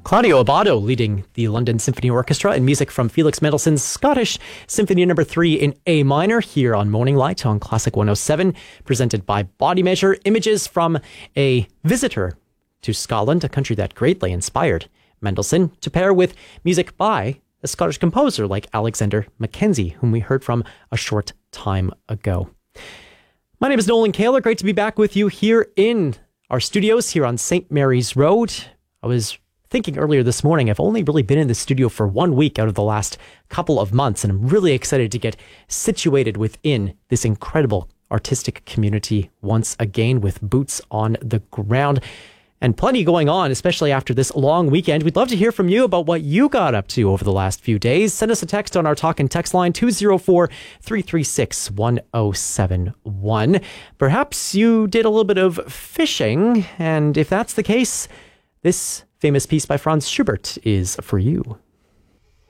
Claudio Abbado leading the London Symphony Orchestra, and music from Felix Mendelssohn's Scottish Symphony No. 3 in A minor here on Morning Light on Classic 107, presented by Body Measure. Images from a visitor to Scotland, a country that greatly inspired Mendelssohn, to pair with music by a Scottish composer like Alexander Mackenzie, whom we heard from a short time ago. My name is Nolan Kaler. Great to be back with you here in our studios here on St. Mary's Road. I was thinking earlier this morning, I've only really been in the studio for 1 week out of the last couple of months, and I'm really excited to get situated within this incredible artistic community once again with boots on the ground. And plenty going on, especially after this long weekend. We'd love to hear from you about what you got up to over the last few days. Send us a text on our talk and text line 204-336-1071. Perhaps you did a little bit of fishing, and if that's the case, this famous piece by Franz Schubert is for you.